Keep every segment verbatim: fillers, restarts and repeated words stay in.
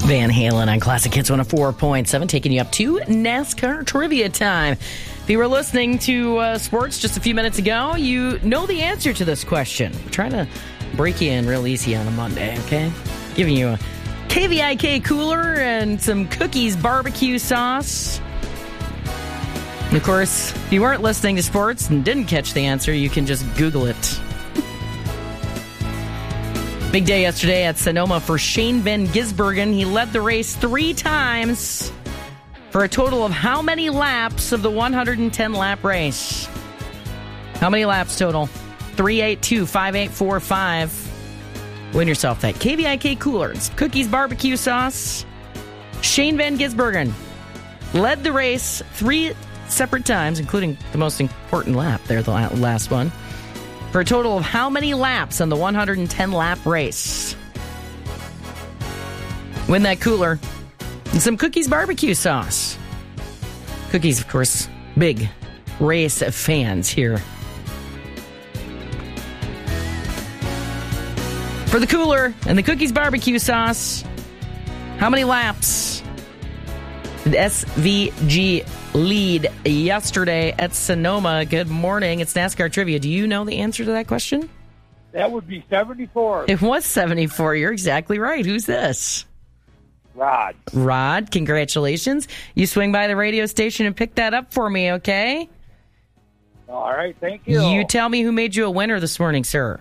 Van Halen on Classic Hits one oh four point seven, taking you up to NASCAR trivia time. If you were listening to uh, sports just a few minutes ago, you know the answer to this question. We're trying to break you in real easy on a Monday, okay? Giving you a K V I K cooler and some cookies barbecue sauce. And of course, if you weren't listening to sports and didn't catch the answer, you can just Google it. Big day yesterday at Sonoma for Shane Van Gisbergen. He led the race three times for a total of how many laps of the one hundred ten lap race? How many laps total? three eight two, five eight four five. Win yourself that K V I K cooler. It's cookies barbecue sauce. Shane Van Gisbergen led the race three separate times, including the most important lap there, the last one. For a total of how many laps on the one hundred ten lap race? Win that cooler and some cookies barbecue sauce. Cookies, of course, big race fans here. For the cooler and the cookies barbecue sauce, how many laps did S V G lead yesterday at Sonoma? Good morning. It's NASCAR Trivia. Do you know the answer to that question? That would be seventy-four. It was seventy-four. You're exactly right. Who's this? Rod. Rod, congratulations. You swing by the radio station and pick that up for me, okay? All right, thank you. You tell me who made you a winner this morning, sir.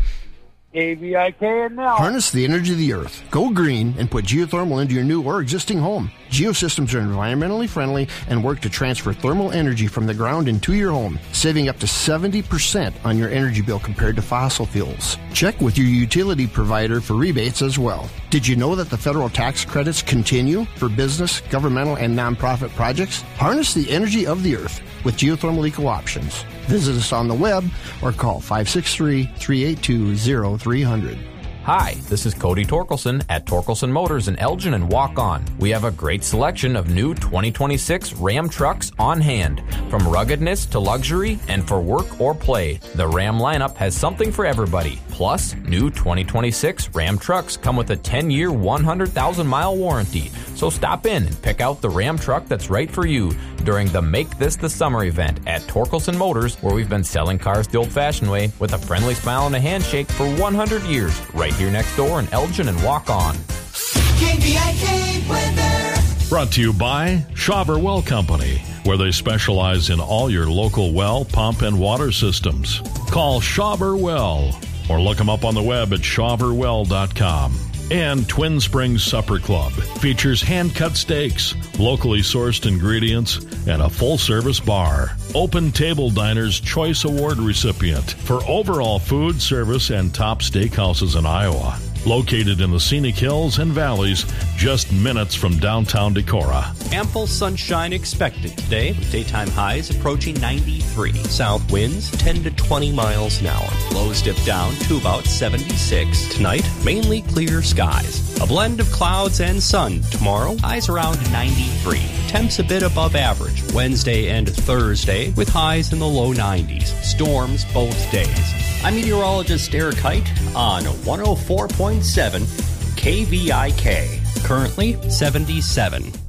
K V I K and now. Harness the energy of the earth. Go green and put geothermal into your new or existing home. Geosystems are environmentally friendly and work to transfer thermal energy from the ground into your home, saving up to seventy percent on your energy bill compared to fossil fuels. Check with your utility provider for rebates as well. Did you know that the federal tax credits continue for business, governmental, and nonprofit projects? Harness the energy of the earth with geothermal eco options. Visit us on the web or call five six three, three eight two, zero three zero zero. Hi, this is Cody Torkelson at Torkelson Motors in Elgin and Walk On. We have a great selection of new twenty twenty-six Ram trucks on hand. From ruggedness to luxury and for work or play, the Ram lineup has something for everybody. Plus, new twenty twenty-six Ram trucks come with a ten-year, one hundred thousand mile warranty. So stop in and pick out the Ram truck that's right for you during the Make This the Summer event at Torkelson Motors, where we've been selling cars the old-fashioned way with a friendly smile and a handshake for one hundred years, right here next door in Elgin and Walk On. K V I K weather. Brought to you by Schauber Well Company, where they specialize in all your local well, pump, and water systems. Call Schauber Well or look them up on the web at schauber well dot com. And Twin Springs Supper Club features hand-cut steaks, locally sourced ingredients, and a full-service bar. Open Table Diner's Choice Award recipient for overall food, service, and top steakhouses in Iowa. Located in the scenic hills and valleys, just minutes from downtown Decorah. Ample sunshine expected today, with daytime highs approaching ninety-three. South winds ten to twenty miles an hour. Lows dip down to about seventy-six. Tonight, mainly clear skies. A blend of clouds and sun. Tomorrow, highs around ninety-three. Temps a bit above average. Wednesday and Thursday, with highs in the low nineties. Storms both days. I'm meteorologist Eric Height on one oh four point seven K V I K. Currently seventy-seven.